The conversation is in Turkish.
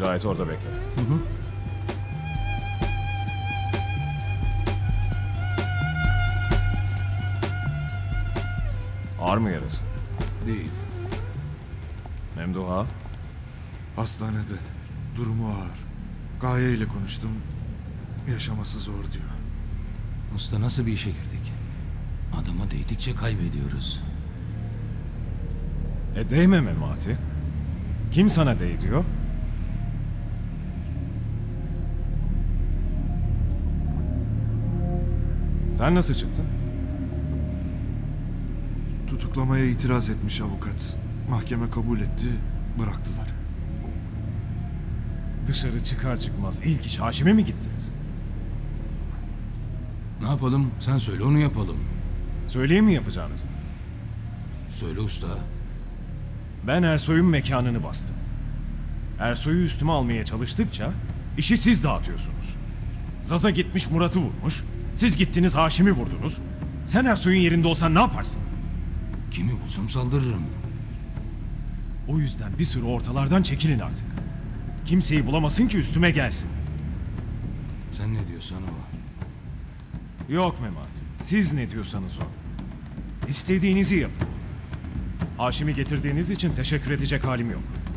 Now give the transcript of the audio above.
Cahit orada bekle. Ağır mı yarası? Değil. Memduha? Hastanede. Durumu ağır. Gaye ile konuştum. Yaşaması zor diyor. Usta nasıl bir işe girdik? Adama değdikçe kaybediyoruz. Değme Memati. Kim sana değ diyor? Sen nasıl çıktın? Tutuklamaya itiraz etmiş avukat. Mahkeme kabul etti, bıraktılar. Dışarı çıkar çıkmaz ilk iş Haşim'e mi gittiniz? Ne yapalım? Sen söyle onu yapalım. Söyleyeyim mi yapacağınızı? Söyle usta. Ben Ersoy'un mekanını bastım. Ersoy'u üstüme almaya çalıştıkça işi siz dağıtıyorsunuz. Zaza gitmiş Murat'ı vurmuş. Siz gittiniz Haşim'i vurdunuz. Sen Ersoy'un yerinde olsan ne yaparsın? Kimi bulsam saldırırım. O yüzden bir süre ortalardan çekilin artık. Kimseyi bulamasın ki üstüme gelsin. Sen ne diyorsan o. Yok Memati. Siz ne diyorsanız o. İstediğinizi yapın. Haşim'i getirdiğiniz için teşekkür edecek halim yok.